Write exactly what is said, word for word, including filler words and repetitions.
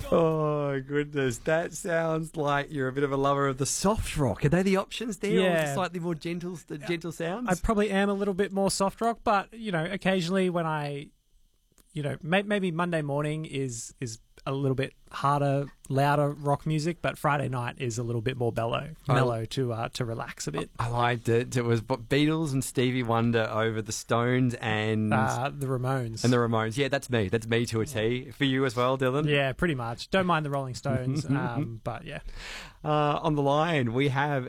Oh, goodness. That sounds like you're a bit of a lover of the soft rock. Are they the options there? Or Yeah. the slightly more gentle, the gentle sounds? I probably am a little bit more soft rock, but, you know, occasionally when I, you know, may, maybe Monday morning is is a little bit harder, louder rock music, but Friday night is a little bit more mellow, mellow to uh, to relax a bit. I liked it. It was Beatles and Stevie Wonder over the Stones and Uh, the Ramones. and the Ramones. Yeah, that's me. That's me to a T. For you as well, Dylan? Yeah, pretty much. Don't mind the Rolling Stones, um, but yeah. Uh, on the line, we have